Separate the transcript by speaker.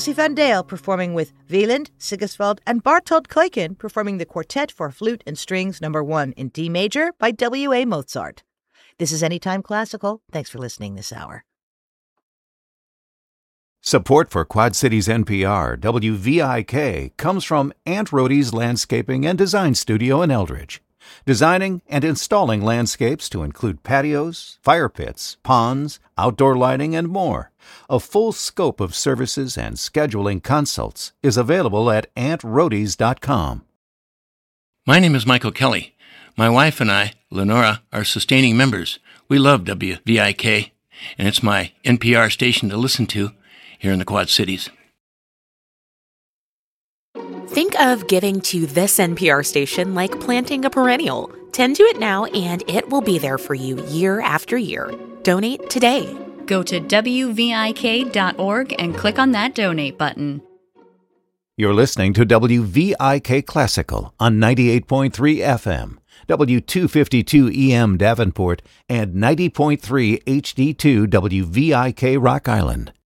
Speaker 1: Lucy van Dale performing with Wieland, Sigiswald, and Bartold Kleiken performing the Quartet for Flute and Strings No. 1 in D major by W.A. Mozart. This is Anytime Classical. Thanks for listening this hour.
Speaker 2: Support for Quad Cities NPR, WVIK, comes from Aunt Rhodey's Landscaping and Design Studio in Eldridge. Designing and installing landscapes to include patios, fire pits, ponds, outdoor lighting, and more. A full scope of services and scheduling consults is available at AuntRhodeys.com.
Speaker 3: My name is Michael Kelly. My wife and I, Lenora, are sustaining members. We love WVIK, and it's my NPR station to listen to here in the Quad Cities.
Speaker 4: Think of giving to this NPR station like planting a perennial. Tend to it now, and it will be there for you year after year. Donate today.
Speaker 5: Go to WVIK.org and click on that donate button.
Speaker 2: You're listening to WVIK Classical on 98.3 FM, W252 EM Davenport, and 90.3 HD2 WVIK Rock Island.